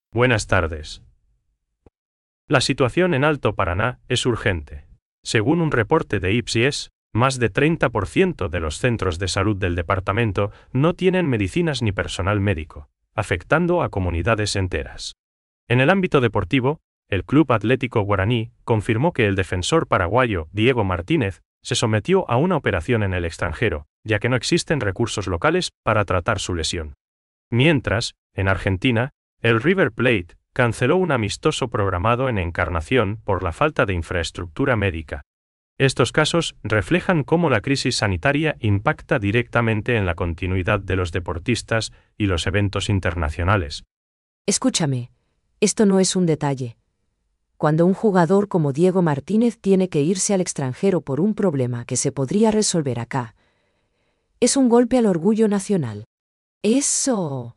Buenas tardes. La situación en Alto Paraná es urgente. Según un reporte de Ipsos, más de 30% de los centros de salud del departamento no tienen medicinas ni personal médico, afectando a comunidades enteras. En el ámbito deportivo, el Club Atlético Guaraní confirmó que el defensor paraguayo Diego Martínez se sometió a una operación en el extranjero, ya que no existen recursos locales para tratar su lesión. Mientras, en Argentina, el River Plate canceló un amistoso programado en Encarnación por la falta de infraestructura médica. Estos casos reflejan cómo la crisis sanitaria impacta directamente en la continuidad de los deportistas y los eventos internacionales. Escúchame, esto no es un detalle. Cuando un jugador como Diego Martínez tiene que irse al extranjero por un problema que se podría resolver acá, es un golpe al orgullo nacional. Eso.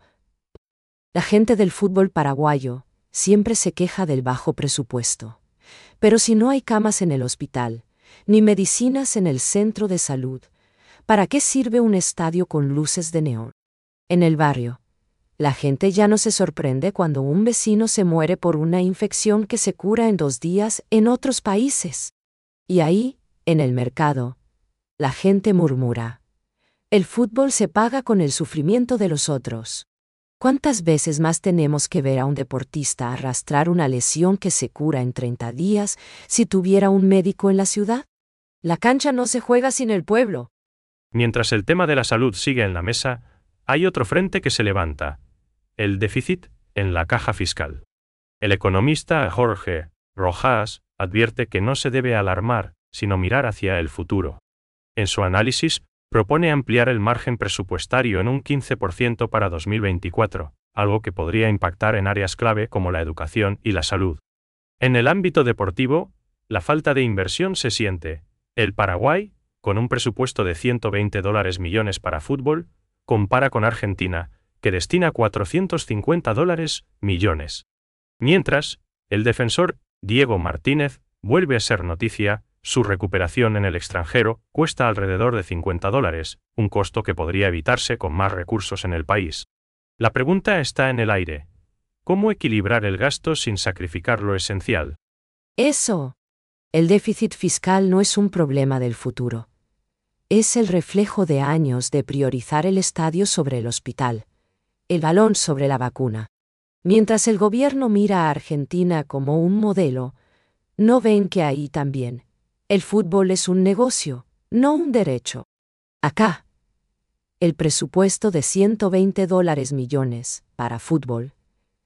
La gente del fútbol paraguayo siempre se queja del bajo presupuesto. Pero si no hay camas en el hospital, ni medicinas en el centro de salud, ¿para qué sirve un estadio con luces de neón? En el barrio, la gente ya no se sorprende cuando un vecino se muere por una infección que se cura en 2 días en otros países. Y ahí, en el mercado, la gente murmura. El fútbol se paga con el sufrimiento de los otros. ¿Cuántas veces más tenemos que ver a un deportista arrastrar una lesión que se cura en 30 días si tuviera un médico en la ciudad? La cancha no se juega sin el pueblo. Mientras el tema de la salud sigue en la mesa, hay otro frente que se levanta: el déficit en la caja fiscal. El economista Jorge Rojas advierte que no se debe alarmar, sino mirar hacia el futuro. En su análisis, propone ampliar el margen presupuestario en un 15% para 2024, algo que podría impactar en áreas clave como la educación y la salud. En el ámbito deportivo, la falta de inversión se siente. El Paraguay, con un presupuesto de $120 millones para fútbol, compara con Argentina, que destina $450 millones. Mientras, el defensor Diego Martínez vuelve a ser noticia. Su recuperación en el extranjero cuesta alrededor de $50, un costo que podría evitarse con más recursos en el país. La pregunta está en el aire: ¿cómo equilibrar el gasto sin sacrificar lo esencial? Eso. El déficit fiscal no es un problema del futuro. Es el reflejo de años de priorizar el estadio sobre el hospital, el balón sobre la vacuna. Mientras el gobierno mira a Argentina como un modelo, no ven que ahí también el fútbol es un negocio, no un derecho. Acá, el presupuesto de $120 millones para fútbol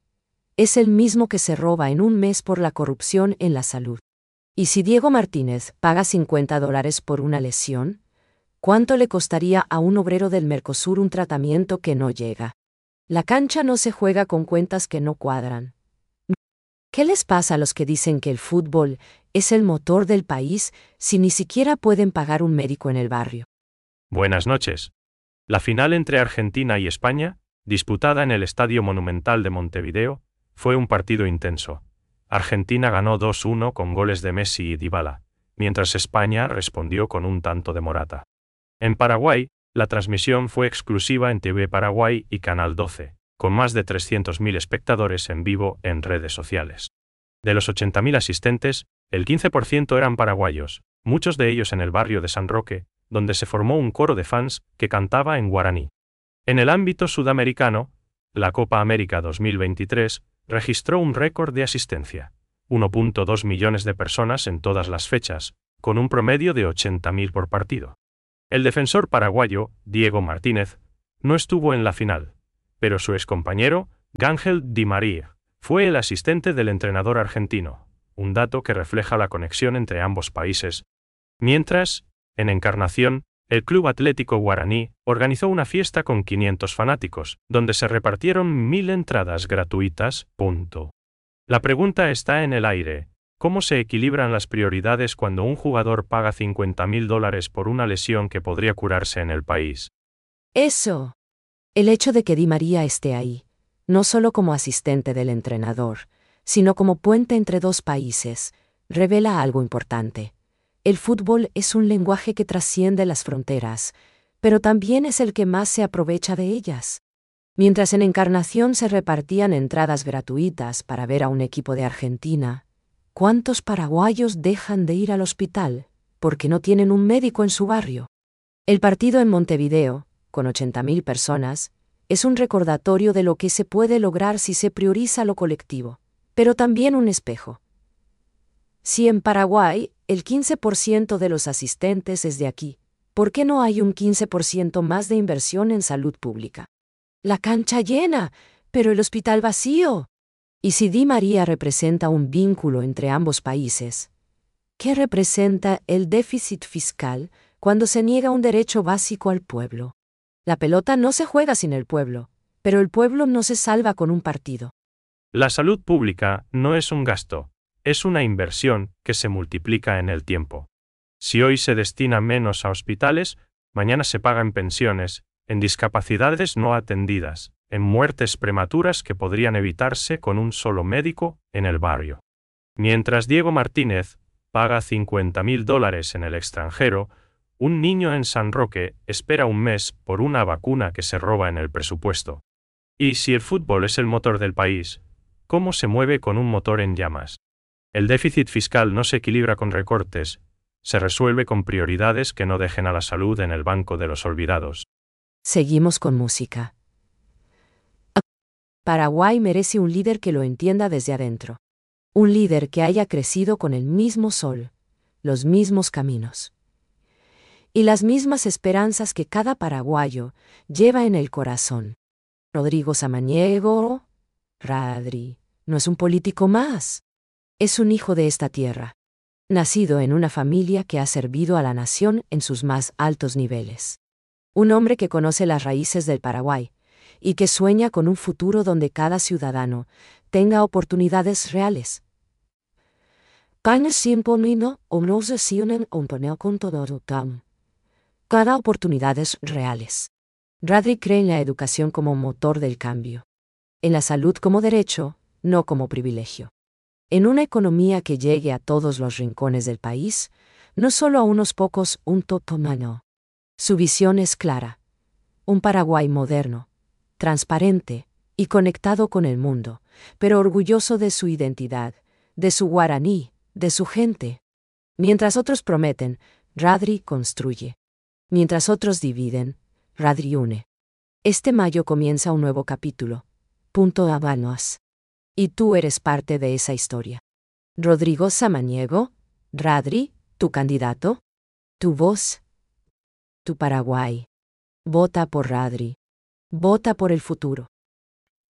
es el mismo que se roba en un mes por la corrupción en la salud. Y si Diego Martínez paga $50 por una lesión, ¿cuánto le costaría a un obrero del Mercosur un tratamiento que no llega? La cancha no se juega con cuentas que no cuadran. ¿Qué les pasa a los que dicen que el fútbol es el motor del país si ni siquiera pueden pagar un médico en el barrio? Buenas noches. La final entre Argentina y España, disputada en el Estadio Monumental de Montevideo, fue un partido intenso. Argentina ganó 2-1 con goles de Messi y Dybala, mientras España respondió con un tanto de Morata. En Paraguay, la transmisión fue exclusiva en TV Paraguay y Canal 12, con más de 300.000 espectadores en vivo en redes sociales. De los 80.000 asistentes, el 15% eran paraguayos, muchos de ellos en el barrio de San Roque, donde se formó un coro de fans que cantaba en guaraní. En el ámbito sudamericano, la Copa América 2023 registró un récord de asistencia: 1.2 millones de personas en todas las fechas, con un promedio de 80.000 por partido. El defensor paraguayo, Diego Martínez, no estuvo en la final, pero su excompañero, Ángel Di María, fue el asistente del entrenador argentino, un dato que refleja la conexión entre ambos países. Mientras, en Encarnación, el Club Atlético Guaraní organizó una fiesta con 500 fanáticos, donde se repartieron 1.000 entradas gratuitas. La pregunta está en el aire: ¿cómo se equilibran las prioridades cuando un jugador paga $50.000 por una lesión que podría curarse en el país? Eso. El hecho de que Di María esté ahí, no solo como asistente del entrenador, sino como puente entre dos países, revela algo importante. El fútbol es un lenguaje que trasciende las fronteras, pero también es el que más se aprovecha de ellas. Mientras en Encarnación se repartían entradas gratuitas para ver a un equipo de Argentina, ¿cuántos paraguayos dejan de ir al hospital porque no tienen un médico en su barrio? El partido en Montevideo, con 80.000 personas, es un recordatorio de lo que se puede lograr si se prioriza lo colectivo, pero también un espejo. Si en Paraguay el 15% de los asistentes es de aquí, ¿por qué no hay un 15% más de inversión en salud pública? La cancha llena, pero el hospital vacío. Y si Di María representa un vínculo entre ambos países, ¿qué representa el déficit fiscal cuando se niega un derecho básico al pueblo? La pelota no se juega sin el pueblo, pero el pueblo no se salva con un partido. La salud pública no es un gasto, es una inversión que se multiplica en el tiempo. Si hoy se destina menos a hospitales, mañana se paga en pensiones, en discapacidades no atendidas, en muertes prematuras que podrían evitarse con un solo médico en el barrio. Mientras Diego Martínez paga $50.000 en el extranjero, un niño en San Roque espera un mes por una vacuna que se roba en el presupuesto. Y si el fútbol es el motor del país, ¿cómo se mueve con un motor en llamas? El déficit fiscal no se equilibra con recortes, se resuelve con prioridades que no dejen a la salud en el banco de los olvidados. Seguimos con música. Paraguay merece un líder que lo entienda desde adentro. Un líder que haya crecido con el mismo sol, los mismos caminos y las mismas esperanzas que cada paraguayo lleva en el corazón. Rodrigo Samaniego, Radri, no es un político más. Es un hijo de esta tierra, nacido en una familia que ha servido a la nación en sus más altos niveles. Un hombre que conoce las raíces del Paraguay y que sueña con un futuro donde cada ciudadano tenga oportunidades reales. Cada oportunidades reales. Radri cree en la educación como motor del cambio. En la salud como derecho, no como privilegio. En una economía que llegue a todos los rincones del país, no solo a unos pocos, un totomano. Su visión es clara. Un Paraguay moderno, transparente y conectado con el mundo, pero orgulloso de su identidad, de su guaraní, de su gente. Mientras otros prometen, Radri construye. Mientras otros dividen, Radri une. Este mayo comienza un nuevo capítulo. Punto Habanos. Y tú eres parte de esa historia. Rodrigo Samaniego, Radri, tu candidato, tu voz, tu Paraguay. Vota por Radri. Vota por el futuro.